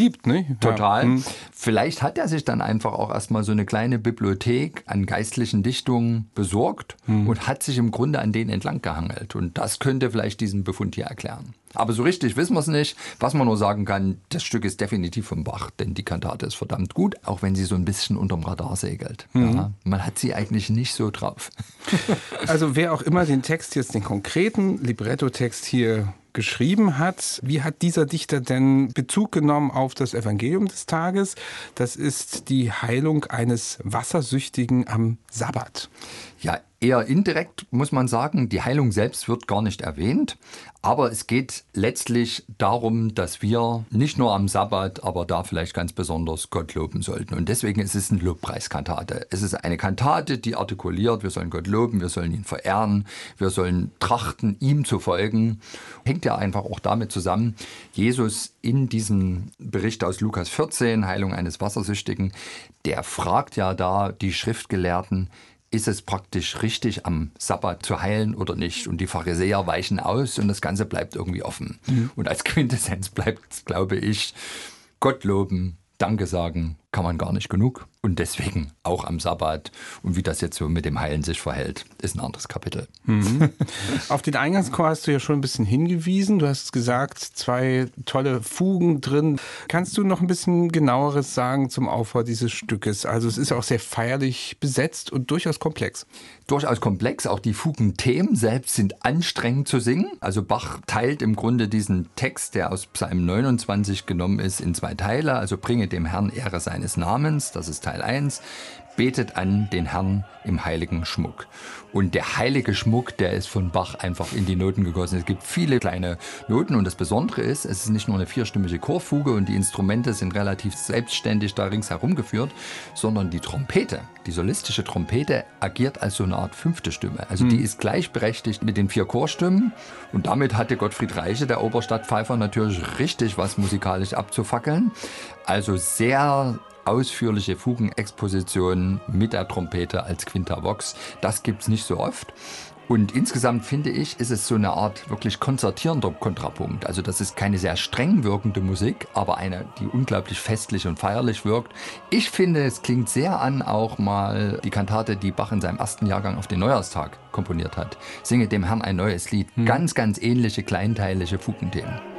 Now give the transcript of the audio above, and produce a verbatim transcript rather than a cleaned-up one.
beliebt, ne? Total. Ja. Hm. Vielleicht hat er sich dann einfach auch erstmal so eine kleine Bibliothek an geistlichen Dichtungen besorgt hm. und hat sich im Grunde an denen entlang gehangelt. Und das könnte vielleicht diesen Befund hier erklären. Aber so richtig wissen wir es nicht. Was man nur sagen kann, das Stück ist definitiv von Bach, denn die Kantate ist verdammt gut, auch wenn sie so ein bisschen unterm Radar segelt. Mhm. Ja, man hat sie eigentlich nicht so drauf. Also wer auch immer den Text jetzt, den konkreten Libretto-Text hier geschrieben hat, wie hat dieser Dichter denn Bezug genommen auf das Evangelium des Tages? Das ist die Heilung eines Wassersüchtigen am Sabbat. Ja, eher indirekt muss man sagen, die Heilung selbst wird gar nicht erwähnt, aber es geht letztlich darum, dass wir nicht nur am Sabbat, aber da vielleicht ganz besonders Gott loben sollten. Und deswegen ist es eine Lobpreiskantate. Es ist eine Kantate, die artikuliert, wir sollen Gott loben, wir sollen ihn verehren, wir sollen trachten, ihm zu folgen. Hängt ja einfach auch damit zusammen, Jesus in diesem Bericht aus Lukas vierzehn, Heilung eines Wassersüchtigen, der fragt ja da die Schriftgelehrten, ist es praktisch richtig, am Sabbat zu heilen oder nicht? Und die Pharisäer weichen aus und das Ganze bleibt irgendwie offen. Mhm. Und als Quintessenz bleibt, glaube ich, Gott loben, Danke sagen, kann man gar nicht genug. Und deswegen auch am Sabbat. Und wie das jetzt so mit dem Heilen sich verhält, ist ein anderes Kapitel. Mhm. Auf den Eingangschor hast du ja schon ein bisschen hingewiesen. Du hast gesagt, zwei tolle Fugen drin. Kannst du noch ein bisschen genaueres sagen zum Aufbau dieses Stückes? Also es ist auch sehr feierlich besetzt und durchaus komplex. Durchaus komplex. Auch die Fugenthemen selbst sind anstrengend zu singen. Also Bach teilt im Grunde diesen Text, der aus Psalm neunundzwanzig genommen ist, in zwei Teile. Also bringe dem Herrn Ehre seines Namens, das ist Teil eins, betet an den Herrn im heiligen Schmuck. Und der heilige Schmuck, der ist von Bach einfach in die Noten gegossen. Es gibt viele kleine Noten und das Besondere ist, es ist nicht nur eine vierstimmige Chorfuge und die Instrumente sind relativ selbstständig da ringsherum geführt, sondern die Trompete, die solistische Trompete agiert als so eine Art fünfte Stimme. Also die ist gleichberechtigt mit den vier Chorstimmen und damit hatte Gottfried Reiche, der Oberstadtpfeifer, natürlich richtig was musikalisch abzufackeln. Also sehr ausführliche Fugenexpositionen mit der Trompete als Quinta Vox. Das gibt es nicht so oft. Und insgesamt finde ich, ist es so eine Art wirklich konzertierender Kontrapunkt. Also das ist keine sehr streng wirkende Musik, aber eine, die unglaublich festlich und feierlich wirkt. Ich finde, es klingt sehr an auch mal die Kantate, die Bach in seinem ersten Jahrgang auf den Neujahrstag komponiert hat. Singe dem Herrn ein neues Lied. Hm. Ganz, ganz ähnliche, kleinteilige Fugenthemen.